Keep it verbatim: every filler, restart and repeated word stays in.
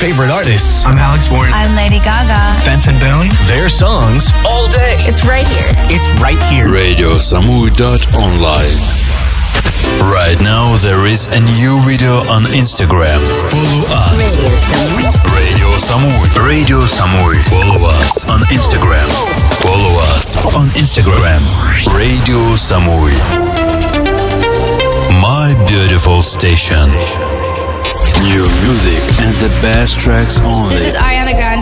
favorite artists. I'm Alex Warren. I'm Lady Gaga. Benson Boone. Their songs all day. It's right here. It's right here. radio samui dot online. Right now there is a new video on Instagram. Follow us. Radio Samui. Radio Samui. Follow us on Instagram. Follow us on Instagram. Radio Samui. My beautiful station. New music and the best tracks only. This is Ariana Grande.